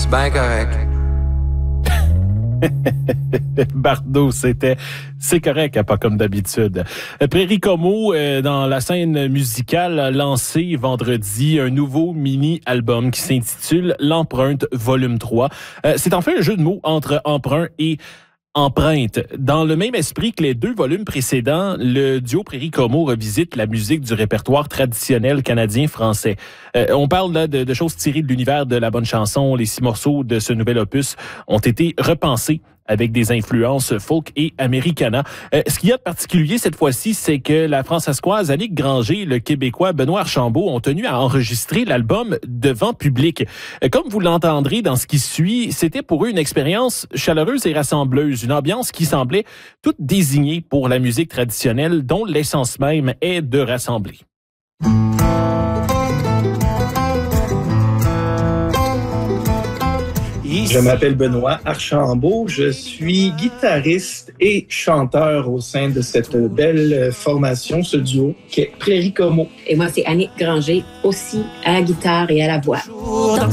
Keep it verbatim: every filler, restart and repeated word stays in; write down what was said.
ben correct. Bardot, c'était c'est correct, hein, pas comme d'habitude. Prairie Como, euh, dans la scène musicale, a lancé vendredi un nouveau mini-album qui s'intitule L'Empreinte Volume trois. Euh, c'est en fait un jeu de mots entre emprunt et empreinte. Dans le même esprit que les deux volumes précédents, le duo Prairie Como revisite la musique du répertoire traditionnel canadien-français. Euh, on parle là de, de choses tirées de l'univers de la bonne chanson. Les six morceaux de ce nouvel opus ont été repensés avec des influences folk et americana. Euh, ce qu'il y a de particulier cette fois-ci, c'est que la Françaiscoise Annick Granger et le Québécois Benoît Archambault ont tenu à enregistrer l'album devant public. Euh, comme vous l'entendrez dans ce qui suit, c'était pour eux une expérience chaleureuse et rassembleuse, une ambiance qui semblait toute désignée pour la musique traditionnelle dont l'essence même est de rassembler. Je m'appelle Benoît Archambault, je suis guitariste et chanteur au sein de cette belle formation, ce duo qui est Prairie Como. Et moi, c'est Annick Granger, aussi à la guitare et à la voix.